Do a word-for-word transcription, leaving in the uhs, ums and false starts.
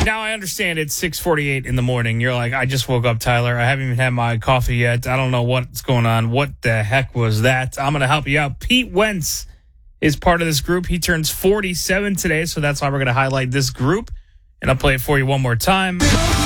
Now, I understand it's six forty-eight in the morning. You're like, I just woke up, Tyler. I haven't even had my coffee yet. I don't know what's going on. What the heck was that? I'm going to help you out. Pete Wentz is part of this group. He turns forty-seven today, so that's why we're going to highlight this group. And I'll play it for you one more time.